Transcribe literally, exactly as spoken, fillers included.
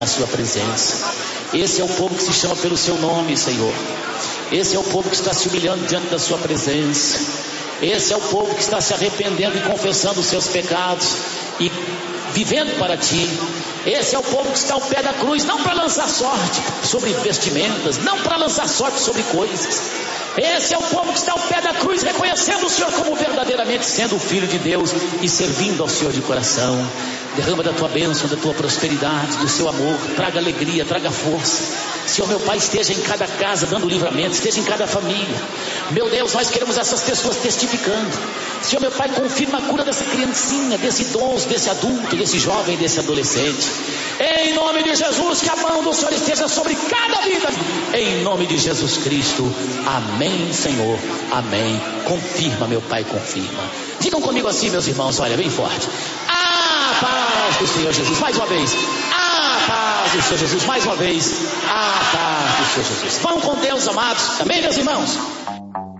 a sua presença. Esse é o povo que se chama pelo seu nome, Senhor. Esse é o povo que está se humilhando diante da sua presença. Esse é o povo que está se arrependendo e confessando os seus pecados e vivendo para ti. Esse é o povo que está ao pé da cruz, não para lançar sorte sobre vestimentas, não para lançar sorte sobre coisas. Esse é o povo que está ao pé da cruz, reconhecendo o Senhor como verdadeiramente sendo o Filho de Deus e servindo ao Senhor de coração. Derrama da tua bênção, da tua prosperidade, do seu amor, traga alegria, traga força. Senhor, meu Pai, esteja em cada casa dando livramento, esteja em cada família. Meu Deus, nós queremos essas pessoas testificando. Senhor, meu Pai, confirma a cura dessa criancinha, desse idoso, desse adulto, desse jovem, desse adolescente. Em nome de Jesus, que a mão do Senhor esteja sobre cada vida. Em nome de Jesus Cristo. Amém, Senhor. Amém. Confirma, meu Pai, confirma. Digam comigo assim, meus irmãos, olha, bem forte. A paz do Senhor Jesus. Mais uma vez. A paz do Senhor Jesus. Mais uma vez. A paz do Senhor Jesus. Vão com Deus, amados. Amém, meus irmãos?